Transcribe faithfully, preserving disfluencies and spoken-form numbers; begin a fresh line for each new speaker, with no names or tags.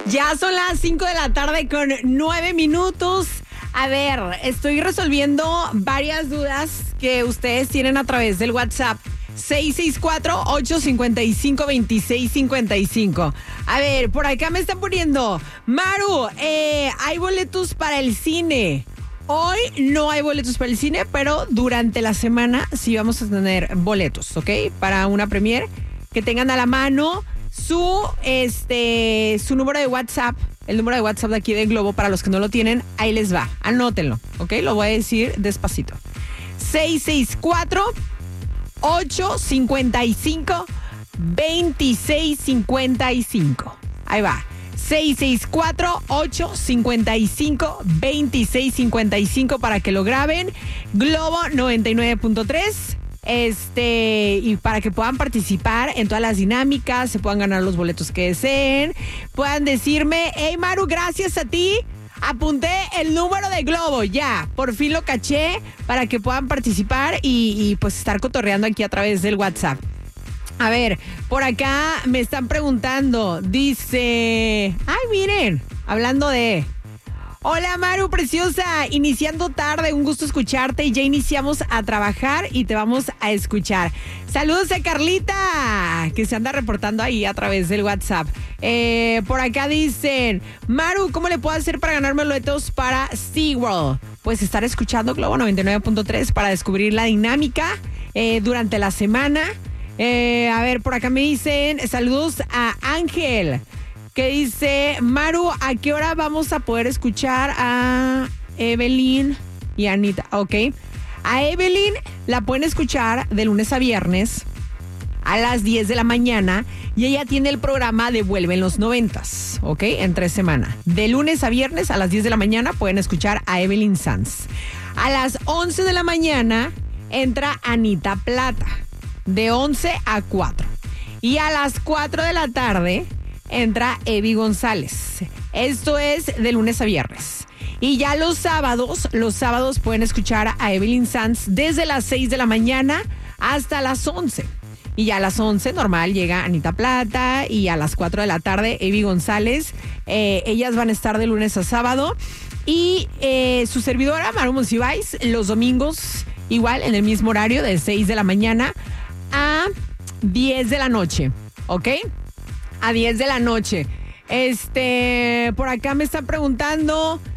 Ya son las cinco de la tarde con nueve minutos. A ver, estoy resolviendo varias dudas que ustedes tienen a través del WhatsApp. seis seis cuatro, ocho cinco cinco, dos seis cinco cinco. A ver, por acá me están poniendo, Maru, eh, hay boletos para el cine. Hoy no hay boletos para el cine, pero durante la semana sí vamos a tener boletos, ¿ok? Para una premiere, que tengan a la mano su, este, su número de WhatsApp, el número de WhatsApp de aquí de Globo, para los que no lo tienen, ahí les va, anótenlo, ¿ok? Lo voy a decir despacito. seis seis cuatro, ocho cinco cinco, dos seis cinco cinco. Ahí va. seis seis cuatro, ocho cinco cinco, dos seis cinco cinco para que lo graben. Globo noventa y nueve punto tres. Este, y para que puedan participar en todas las dinámicas, se puedan ganar los boletos que deseen, puedan decirme, hey Maru, gracias a ti apunté el número de Globo, ya, por fin lo caché, para que puedan participar y, y pues estar cotorreando aquí a través del WhatsApp. A ver, por acá me están preguntando, dice, ay miren, hablando de... Hola Maru, preciosa, iniciando tarde, un gusto escucharte y ya iniciamos a trabajar y te vamos a escuchar. Saludos a Carlita, que se anda reportando ahí a través del WhatsApp. Eh, por acá dicen, Maru, ¿cómo le puedo hacer para ganar boletos para SeaWorld? Pues estar escuchando Globo noventa y nueve punto tres para descubrir la dinámica eh, durante la semana. Eh, a ver, por acá me dicen, saludos a Ángel, que dice, Maru, ¿a qué hora vamos a poder escuchar a Evelyn y Anita? Ok. A Evelyn la pueden escuchar de lunes a viernes a las diez de la mañana y ella tiene el programa de Vuelve en los noventas, ok, en tres semanas. De lunes a viernes a las diez de la mañana pueden escuchar a Evelyn Sanz. A las once de la mañana entra Anita Plata, de once a cuatro. Y a las cuatro de la tarde entra Evi González. Esto es de lunes a viernes. Y ya los sábados, los sábados pueden escuchar a Evelyn Sanz desde las seis de la mañana hasta las once. Y ya a las once normal llega Anita Plata y a las cuatro de la tarde Evi González. Eh, ellas van a estar de lunes a sábado. Y eh, su servidora, Maru Monsiváis, los domingos igual en el mismo horario de seis de la mañana a diez de la noche. ¿Ok? A diez de la noche. Este, por acá me están preguntando,